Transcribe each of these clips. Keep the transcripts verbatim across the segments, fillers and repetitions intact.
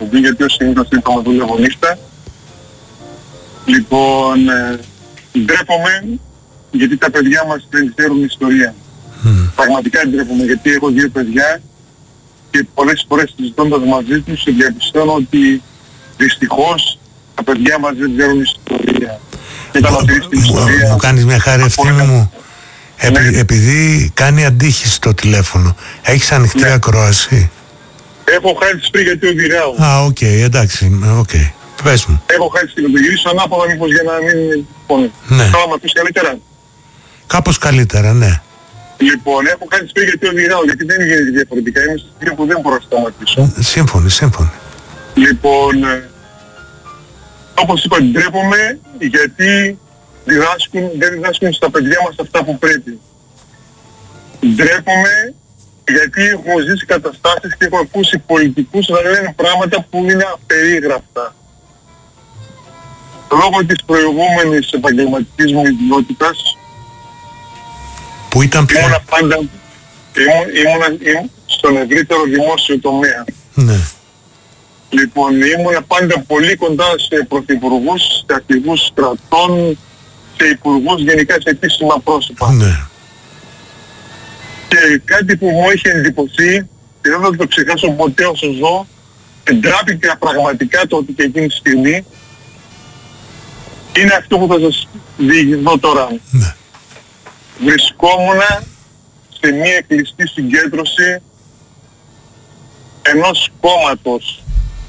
εκπομπή, γιατί ως συνήθως είπαμε δουλεύω νύχτα. Λοιπόν, ε, ντρέπομαι γιατί τα παιδιά μας δεν ξέρουν ιστορία. Mm. Πραγματικά ντρέπομαι, γιατί έχω δύο παιδιά και πολλές φορές συζητώντας μαζί τους διαπιστώνω ότι δυστυχώς τα παιδιά μας δεν ξέρουν ιστορία. Και τα μαθαίνεις την ιστορία. Μου κάνεις μια χάρη, ευθύνη μου. Επει, ναι. Επειδή κάνει αντίχηση το τηλέφωνο, έχεις ανοιχτή ναι. ακρόαση? Έχω χάρη της πριν γιατί οδηγάω. Α, οκ, okay, εντάξει, οκ. Okay. Πες μου. Έχω χάρη της, να το γυρίσω ανάποδα μήπως για να μην πονεί. Ναι. Καλά, μ' ακούς καλύτερα? Κάπως καλύτερα, ναι. Λοιπόν, έχω χάρη της πριν γιατί οδηγάω, γιατί δεν γίνεται διαφορετικά. Είμαι στη στιγμή που δεν μπορώ να σταματήσω. Σύμφωνοι, σύμφωνοι. Λοιπόν, όπως είπα, ντρέπομαι γιατί διδάσκουν, δεν διδάσκουν στα παιδιά μας αυτά που πρέπει. Ντρέπομαι γιατί έχω ζήσει καταστάσεις και έχω ακούσει πολιτικούς να λένε πράγματα που είναι απερίγραπτα. Λόγω της προηγούμενης επαγγελματικής μου ιδιότητας, που ήταν πιο... ήμουνα πάντα ήμουν, ήμουν, ήμουν στον ευρύτερο δημόσιο τομέα. Ναι. Λοιπόν, ήμουν πάντα πολύ κοντά σε πρωθυπουργούς, σε αρχηγούς κρατών, σε υπουργούς, γενικά σε επίσημα πρόσωπα. Ναι. Και κάτι που μου έχει εντυπωσεί και δεν θα το ξεχάσω ποτέ όσο ζω, εντράπηκα πραγματικά το ότι και εκείνη τη στιγμή, είναι αυτό που θα σας διηγηθώ τώρα. Ναι. Βρισκόμουν σε μια κλειστή συγκέντρωση ενός κόμματος.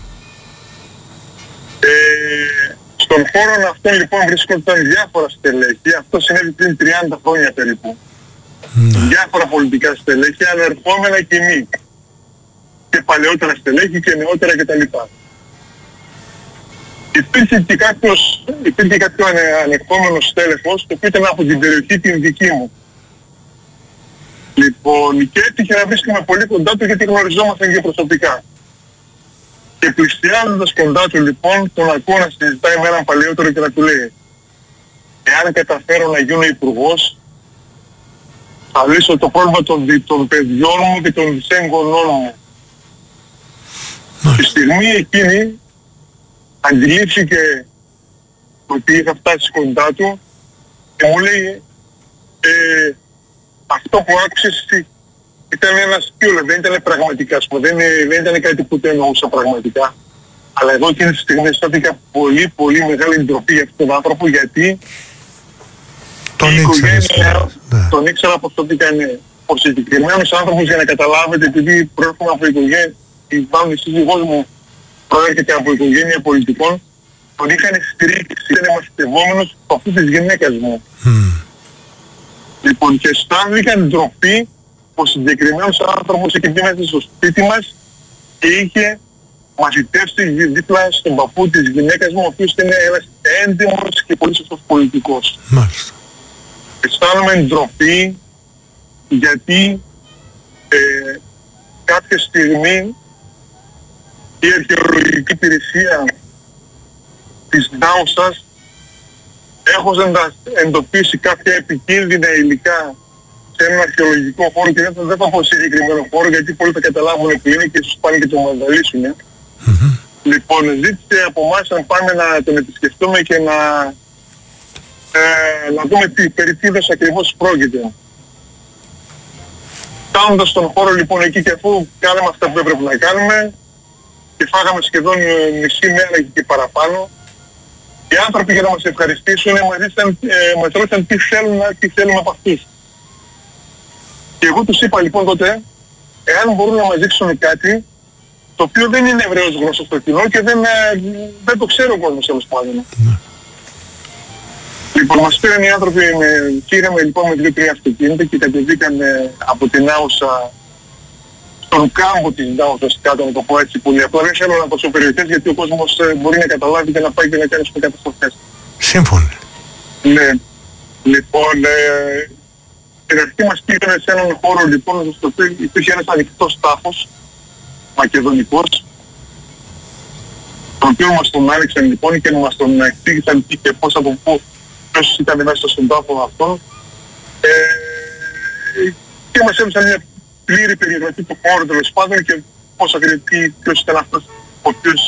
Ε, στον χώρο αυτό λοιπόν βρισκόταν διάφορα στελέχη, αυτό συνέβη πριν τριάντα χρόνια περίπου. Mm. Διάφορα πολιτικά στελέχη, ανερχόμενα και μη. Και παλαιότερα στελέχη και νεότερα κτλ. Υπήρχε και κάποιος, υπήρχε κάποιο ανε, ανερχόμενο στέλεχος, το οποίο ήταν από την περιοχή την δική μου. Λοιπόν, και έτυχε να βρίσκομαι πολύ κοντά του γιατί γνωριζόμασταν και προσωπικά. Και πλησιάζοντας κοντά του λοιπόν, τον ακούω να συζητάει με έναν παλαιότερο και να του λέει, εάν καταφέρω να γίνω υπουργός, θα λύσω το πρόβλημα των, των παιδιών μου και των δυσέγγονών μου. Τη στιγμή εκείνη αντιλήφθηκε ότι είχα φτάσει κοντά του και μου λέει, ε, αυτό που άκουσες ήταν ένα αστείο, δεν ήταν πραγματικά, δεν, δεν ήταν κάτι που το εννοούσα πραγματικά. Αλλά εγώ εκείνη τη στιγμή αισθάνθηκα πολύ πολύ μεγάλη ντροπή για αυτόν τον άνθρωπο, γιατί τον η ήξερα, οικογένεια, ναι. τον ήξερα από αυτό τι έκανε. Ο συγκεκριμένος άνθρωπος, για να καταλάβετε, επειδή προέρχομαι από οικογένεια, η μάλλον η σύζυγός μου προέρχεται από οικογένεια πολιτικών, τον είχαν στηρίξει, ήταν μαθητευόμενος από αυτού της γυναίκας μου. Mm. Λοιπόν, και αισθάνθηκαν ντροπή ο συγκεκριμένος άνθρωπος εκεί μέσα στο σπίτι μας και είχε μαθητεύσει δίπλα στον παππού της γυναίκας μου, ο οποίος ήταν ένας έντιμος και πολύ σωστός πολιτικός. Μάλιστα. Αισθάνομαι ντροπή γιατί ε, κάποια στιγμή η αρχαιολογική υπηρεσία της Νάουσας, έχοντας εντοπίσει κάποια επικίνδυνα υλικά σε έναν αρχαιολογικό χώρο, και δεν θα πω συγκεκριμένο χώρο γιατί πολλοί θα καταλάβουν που είναι και ίσως πάνε και τον βανδαλίσουν. Mm-hmm. Λοιπόν, ζήτησε από εμάς να πάμε να τον επισκεφτούμε και να, ε, να δούμε τι, περί τίδος ακριβώς πρόκειται. Φτάνοντας στον χώρο λοιπόν εκεί, και αφού κάναμε αυτά που έπρεπε να κάνουμε και φάγαμε σχεδόν μισή μέρα και παραπάνω, οι άνθρωποι για να μας ευχαριστήσουν μας, ήσαν, ε, μας ρώτησαν τι θέλουν, τι θέλουν από αυτούς. Και εγώ τους είπα λοιπόν τότε, εάν μπορούν να μας δείξουν κάτι το οποίο δεν είναι ευρέως γνωστό στο κοινό και δεν, ε, δεν το ξέρει ο κόσμος τέλος πάντων. Mm. Λοιπόν, μας πήραν οι άνθρωποι, πήγαμε λοιπόν με δύο-τρία αυτοκίνητα και κατεβήκαμε από την Άουσα στον κάμπο της Νάουσας κάτω, να το πω έτσι πολύ απλά. Δεν θέλω να πω σε περιοχές γιατί ο κόσμος ε, μπορεί να καταλάβει και να πάει και να κάνει στις καταστροφές. Σύμφωνοι. Ναι. Λοιπόν, ε, στην αρχή μας πήγανε σε έναν χώρο λοιπόν, στο οποίο υπήρχε ένας ανοιχτός τάφος, μακεδονικός, τον οποίο μας τον άνοιξαν λοιπόν και μας τον εξήγησαν τι και πώς από πού, ποιος ήταν μέσα στον τάφο αυτόν. Ε, και μας έδωσαν μια πλήρη περιγραφή του χώρου τέλος πάντων και πώς ακριβώς ποιος ήταν αυτός ο οποίος